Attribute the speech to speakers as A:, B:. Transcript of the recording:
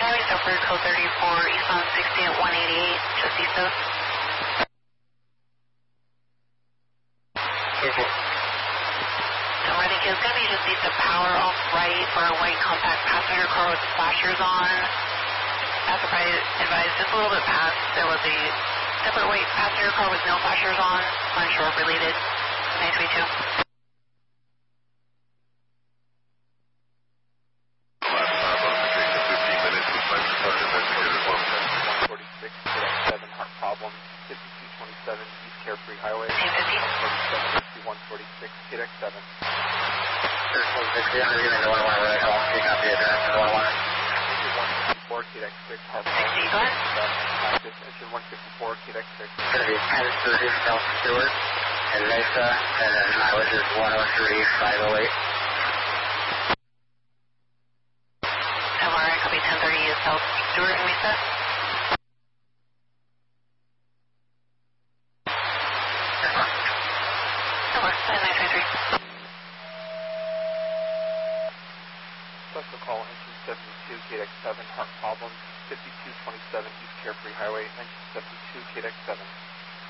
A: Highway Southward, code 34, east on 60 at 188, just east of. I think it's going to be just east of Power off right for a white compact passenger car with flashers on. As advised, just a little bit past, there was a separate white passenger car with no flashers on, unsure if related. 932.
B: Problem 5227 East Carefree Highway. 146 KDX7. 154 KDX6. Engine 154 KDX6.
C: It's going to be 1030 South Stewart and Mesa, and then mileage is 103,508.
A: MRI, copy 1030 South Stewart and Mesa.
B: Special call engine 72 KDX7 heart problem 5227 East Carefree Highway engine 72 KDX7.